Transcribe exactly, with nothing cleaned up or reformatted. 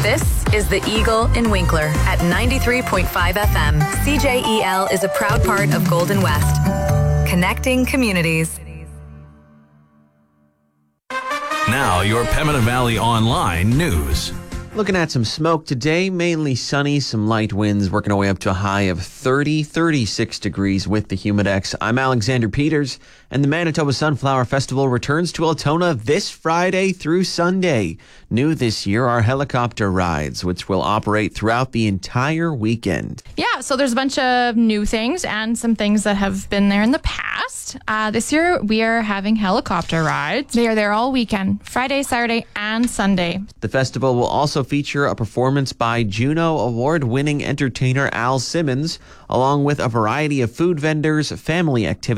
This is The Eagle in Winkler at ninety-three point five F M. C J E L is a proud part of Golden West. Connecting communities. Now, your Pembina Valley Online news. Looking at some smoke today, mainly sunny, some light winds, working our way up to a high of thirty, thirty-six degrees with the Humidex. I'm Alexander Peters, and the Manitoba Sunflower Festival returns to Altona this Friday through Sunday. New this year are helicopter rides, which will operate throughout the entire weekend. Yeah, so there's a bunch of new things and some things that have been there in the past. Uh, this year, we are having helicopter rides. They are there all weekend, Friday, Saturday, and Sunday. The festival will also feature a performance by Juno Award-winning entertainer Al Simmons, along with a variety of food vendors, family activities,